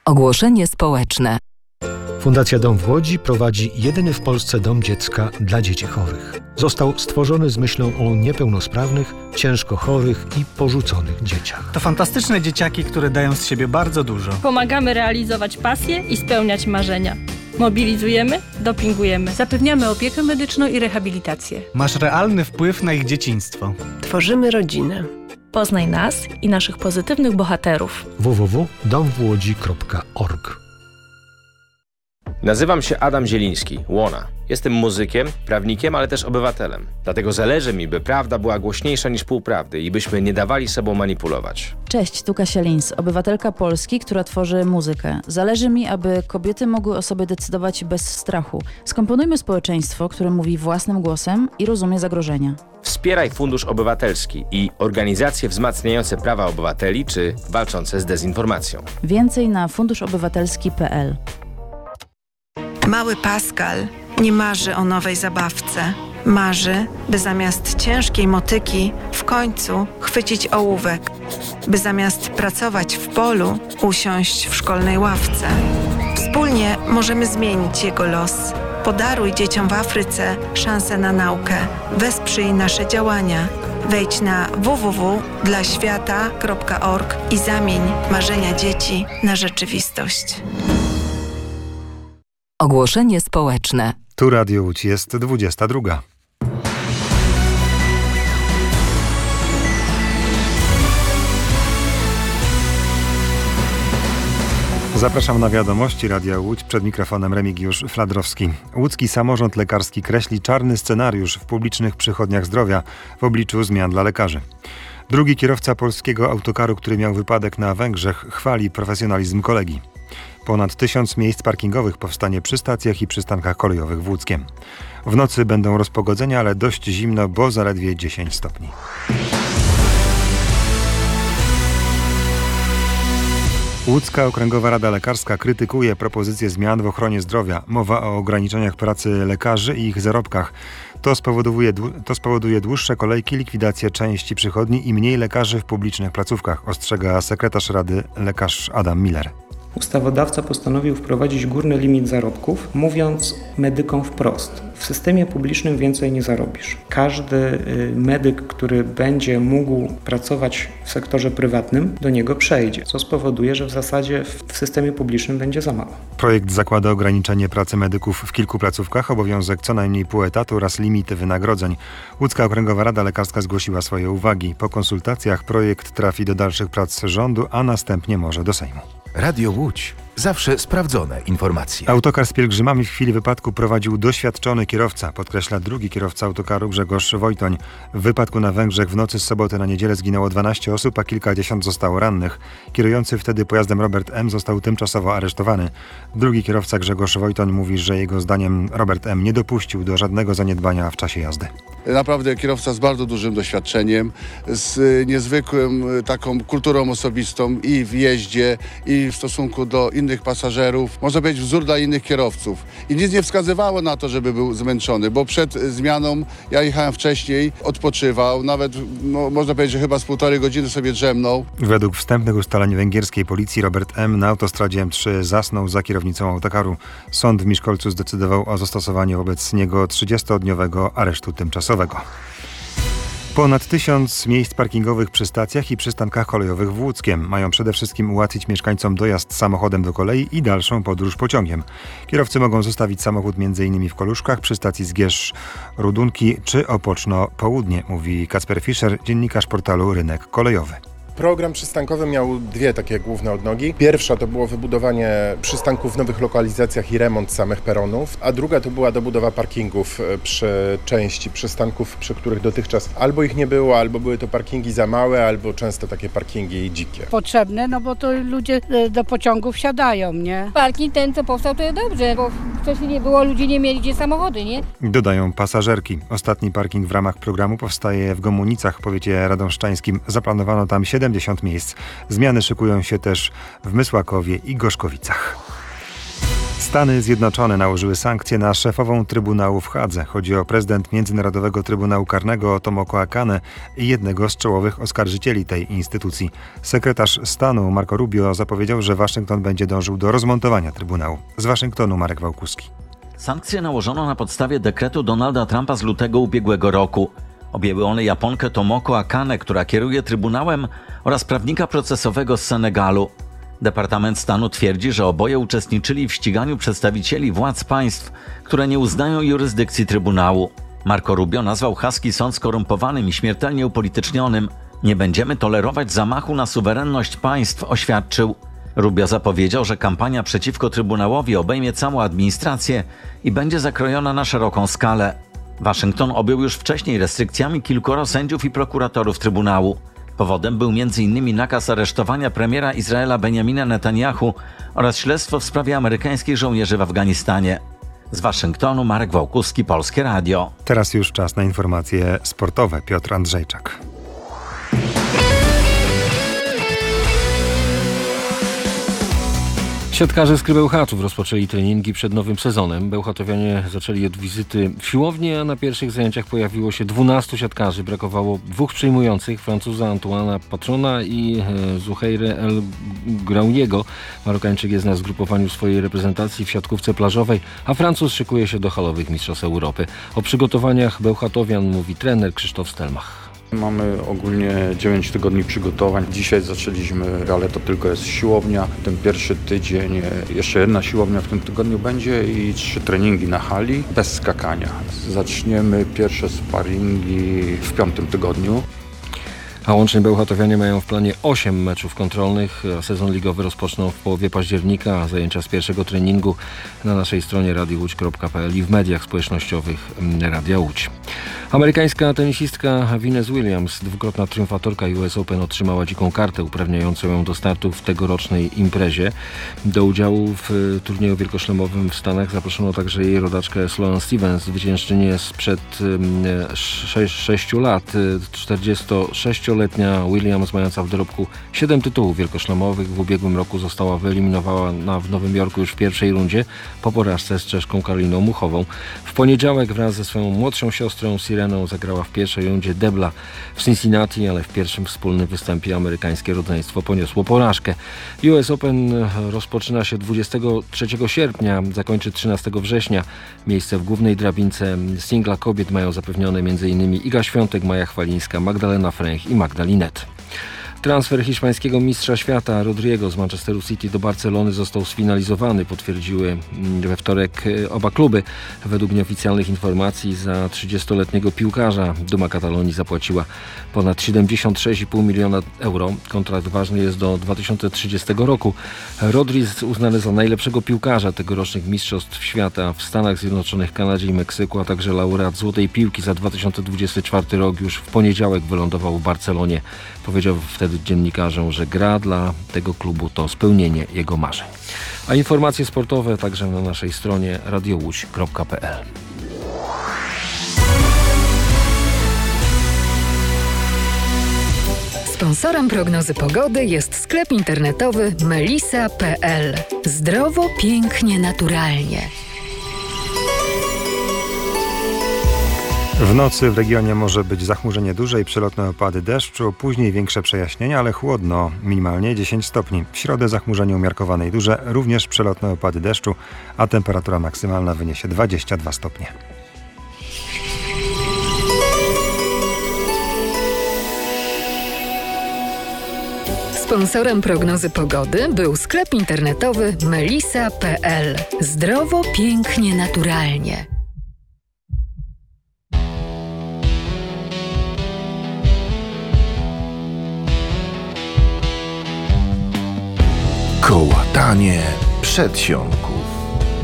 Ogłoszenie społeczne. Fundacja Dom w Łodzi prowadzi jedyny w Polsce dom dziecka dla dzieci chorych. Został stworzony z myślą o niepełnosprawnych, ciężko chorych i porzuconych dzieciach. To fantastyczne dzieciaki, które dają z siebie bardzo dużo. Pomagamy realizować pasje i spełniać marzenia. Mobilizujemy, dopingujemy. Zapewniamy opiekę medyczną i rehabilitację. Masz realny wpływ na ich dzieciństwo. Tworzymy rodzinę. Poznaj nas i naszych pozytywnych bohaterów. www.domwłodzi.org. Nazywam się Adam Zieliński, Łona. Jestem muzykiem, prawnikiem, ale też obywatelem. Dlatego zależy mi, by prawda była głośniejsza niż półprawdy i byśmy nie dawali sobą manipulować. Cześć, tu Kasia Lins, obywatelka Polski, która tworzy muzykę. Zależy mi, aby kobiety mogły o sobie decydować bez strachu. Skomponujmy społeczeństwo, które mówi własnym głosem i rozumie zagrożenia. Wspieraj Fundusz Obywatelski i organizacje wzmacniające prawa obywateli czy walczące z dezinformacją. Więcej na funduszobywatelski.pl. Mały Pascal nie marzy o nowej zabawce. Marzy, by zamiast ciężkiej motyki w końcu chwycić ołówek. By zamiast pracować w polu usiąść w szkolnej ławce. Wspólnie możemy zmienić jego los. Podaruj dzieciom w Afryce szansę na naukę. Wesprzyj nasze działania. Wejdź na www.dlaświata.org i zamień marzenia dzieci na rzeczywistość. Ogłoszenie społeczne. Tu Radio Łódź, jest 22. Zapraszam na wiadomości Radia Łódź, przed mikrofonem Remigiusz Fladrowski. Łódzki samorząd lekarski kreśli czarny scenariusz w publicznych przychodniach zdrowia w obliczu zmian dla lekarzy. Drugi kierowca polskiego autokaru, który miał wypadek na Węgrzech, chwali profesjonalizm kolegi. Ponad 1000 miejsc parkingowych powstanie przy stacjach i przystankach kolejowych w Łódzkiem. W nocy będą rozpogodzenia, ale dość zimno, bo zaledwie 10 stopni. Łódzka Okręgowa Rada Lekarska krytykuje propozycje zmian w ochronie zdrowia. Mowa o ograniczeniach pracy lekarzy i ich zarobkach. To spowoduje dłuższe kolejki, likwidację części przychodni i mniej lekarzy w publicznych placówkach, ostrzega sekretarz Rady lekarz Adam Miller. Ustawodawca postanowił wprowadzić górny limit zarobków, mówiąc medykom wprost: w systemie publicznym więcej nie zarobisz. Każdy medyk, który będzie mógł pracować w sektorze prywatnym, do niego przejdzie, co spowoduje, że w zasadzie w systemie publicznym będzie za mało. Projekt zakłada ograniczenie pracy medyków w kilku placówkach, obowiązek co najmniej pół etatu oraz limity wynagrodzeń. Łódzka Okręgowa Rada Lekarska zgłosiła swoje uwagi. Po konsultacjach projekt trafi do dalszych prac rządu, a następnie może do Sejmu. Radio Łódź. Zawsze sprawdzone informacje. Autokar z pielgrzymami w chwili wypadku prowadził doświadczony kierowca, podkreśla drugi kierowca autokaru Grzegorz Wojtoń. W wypadku na Węgrzech w nocy z soboty na niedzielę zginęło 12 osób, a kilkadziesiąt zostało rannych. Kierujący wtedy pojazdem Robert M. został tymczasowo aresztowany. Drugi kierowca Grzegorz Wojtoń mówi, że jego zdaniem Robert M. nie dopuścił do żadnego zaniedbania w czasie jazdy. Naprawdę kierowca z bardzo dużym doświadczeniem, z niezwykłym taką kulturą osobistą i w jeździe, i w stosunku do innych pasażerów. Można powiedzieć wzór dla innych kierowców. I nic nie wskazywało na to, żeby był zmęczony, bo przed zmianą ja jechałem wcześniej, odpoczywał, nawet można powiedzieć, że chyba z 1,5 godziny sobie drzemnął. Według wstępnych ustaleń węgierskiej policji Robert M. na autostradzie M3 zasnął za kierownicą autokaru. Sąd w Miszkolcu zdecydował o zastosowaniu wobec niego 30-dniowego aresztu tymczasowego. Ponad 1000 miejsc parkingowych przy stacjach i przystankach kolejowych w Łódzkiem mają przede wszystkim ułatwić mieszkańcom dojazd samochodem do kolei i dalszą podróż pociągiem. Kierowcy mogą zostawić samochód m.in. w Koluszkach, przy stacji Zgierz-Rudunki czy Opoczno Południe, mówi Kacper Fischer, dziennikarz portalu Rynek Kolejowy. Program przystankowy miał dwie takie główne odnogi. Pierwsza to było wybudowanie przystanków w nowych lokalizacjach i remont samych peronów, a druga to była dobudowa parkingów przy części przystanków, przy których dotychczas albo ich nie było, albo były to parkingi za małe, albo często takie parkingi dzikie. Potrzebne, no bo to ludzie do pociągów wsiadają, nie? Parking ten, co powstał, to jest dobrze, bo wcześniej nie było, ludzie nie mieli gdzie samochody, nie? Dodają pasażerki. Ostatni parking w ramach programu powstaje w Gomunicach, w powiecie radomszczańskim. Zaplanowano tam 70 miejsc. Zmiany szykują się też w Mysłakowie i Gorzkowicach. Stany Zjednoczone nałożyły sankcje na szefową Trybunału w Hadze. Chodzi o prezydent Międzynarodowego Trybunału Karnego Tomoko Akane i jednego z czołowych oskarżycieli tej instytucji. Sekretarz stanu Marco Rubio zapowiedział, że Waszyngton będzie dążył do rozmontowania Trybunału. Z Waszyngtonu Marek Wałkuski. Sankcje nałożono na podstawie dekretu Donalda Trumpa z lutego ubiegłego roku. Objęły one Japonkę Tomoko Akane, która kieruje Trybunałem, oraz prawnika procesowego z Senegalu. Departament Stanu twierdzi, że oboje uczestniczyli w ściganiu przedstawicieli władz państw, które nie uznają jurysdykcji Trybunału. Marco Rubio nazwał haski sąd skorumpowanym i śmiertelnie upolitycznionym. Nie będziemy tolerować zamachu na suwerenność państw, oświadczył. Rubio zapowiedział, że kampania przeciwko Trybunałowi obejmie całą administrację i będzie zakrojona na szeroką skalę. Waszyngton objął już wcześniej restrykcjami kilkoro sędziów i prokuratorów Trybunału. Powodem był m.in. nakaz aresztowania premiera Izraela Benjamina Netanyahu oraz śledztwo w sprawie amerykańskich żołnierzy w Afganistanie. Z Waszyngtonu Marek Wałkuski, Polskie Radio. Teraz już czas na informacje sportowe. Piotr Andrzejczak. Siatkarze z Krybełchatów rozpoczęli treningi przed nowym sezonem. Bełchatowianie zaczęli od wizyty w siłowni, a na pierwszych zajęciach pojawiło się 12 siatkarzy. Brakowało 2 przyjmujących, Francuza Antoana Patrona i Zuheire El Grauniego. Marokańczyk jest na zgrupowaniu swojej reprezentacji w siatkówce plażowej, a Francuz szykuje się do halowych mistrzostw Europy. O przygotowaniach Bełchatowian mówi trener Krzysztof Stelmach. Mamy ogólnie 9 tygodni przygotowań. Dzisiaj zaczęliśmy, ale to tylko jest siłownia. Ten pierwszy tydzień jeszcze jedna siłownia w tym tygodniu będzie i 3 treningi na hali bez skakania. Zaczniemy pierwsze sparingi w 5. tygodniu. A łącznie Bełchatowianie mają w planie 8 meczów kontrolnych. Sezon ligowy rozpoczną w połowie października, a zajęcia z pierwszego treningu na naszej stronie radiowłódź.pl i w mediach społecznościowych Radia Łódź. Amerykańska tenisistka Venus Williams, dwukrotna triumfatorka US Open, otrzymała dziką kartę uprawniającą ją do startu w tegorocznej imprezie. Do udziału w turnieju wielkoszlemowym w Stanach zaproszono także jej rodaczkę Sloane Stevens, zwyciężczynię sprzed 6 lat. 46-letnia Williams, mająca w dorobku 7 tytułów wielkoszlemowych, w ubiegłym roku została wyeliminowana w Nowym Jorku już w pierwszej rundzie po porażce z Czeszką Karoliną Muchową. W poniedziałek wraz ze swoją młodszą siostrą Sireną zagrała w pierwszej rundzie debla w Cincinnati, ale w pierwszym wspólnym występie amerykańskie rodzeństwo poniosło porażkę. US Open rozpoczyna się 23 sierpnia, zakończy 13 września. Miejsce w głównej drabince singla kobiet mają zapewnione m.in. Iga Świątek, Maja Chwalińska, Magdalena Fręch i Magda Linet. Transfer hiszpańskiego mistrza świata Rodriego z Manchesteru City do Barcelony został sfinalizowany, potwierdziły we wtorek oba kluby. Według nieoficjalnych informacji za 30-letniego piłkarza Duma Katalonii zapłaciła ponad 76,5 miliona euro. Kontrakt ważny jest do 2030 roku. Rodri jest uznany za najlepszego piłkarza tegorocznych mistrzostw świata w Stanach Zjednoczonych, Kanadzie i Meksyku, a także laureat Złotej Piłki za 2024 rok. Już w poniedziałek wylądował w Barcelonie. Powiedział wtedy dziennikarzom, że gra dla tego klubu to spełnienie jego marzeń. A informacje sportowe także na naszej stronie radiowłódź.pl. Sponsorem prognozy pogody jest sklep internetowy melisa.pl. Zdrowo, pięknie, naturalnie. W nocy w regionie może być zachmurzenie duże i przelotne opady deszczu, później większe przejaśnienia, ale chłodno, minimalnie 10 stopni. W środę zachmurzenie umiarkowane i duże, również przelotne opady deszczu, a temperatura maksymalna wyniesie 22 stopnie. Sponsorem prognozy pogody był sklep internetowy melisa.pl. Zdrowo, pięknie, naturalnie. Kołatanie przedsionku.